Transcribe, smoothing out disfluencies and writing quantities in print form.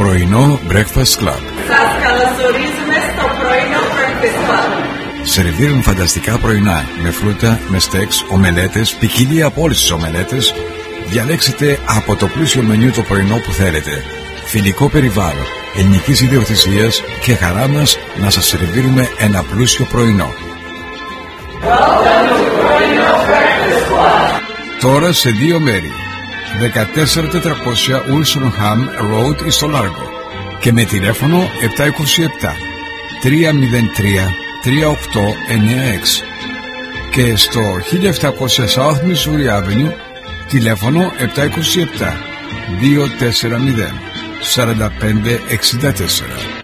Πρωινό Breakfast Club. Σας καλωσορίζουμε στο πρωινό Breakfast Club. Σερβίρουν φανταστικά πρωινά με φρούτα, με στέξ, ομελέτες, ποικιλία από όλες τις ομελέτες. Διαλέξτε από το πλούσιο μενιού το πρωινό που θέλετε. Φιλικό περιβάλλον, ελληνικής ιδιοκτησίας και χαρά μας να σας σερβίρουμε ένα πλούσιο πρωινό. Τώρα σε δύο μέρη. 14400 Ulsonham Road στο Λάργο και με τηλέφωνο 727 303 3896 και στο 1700 South Missouri Avenue τηλέφωνο 727 240 4564.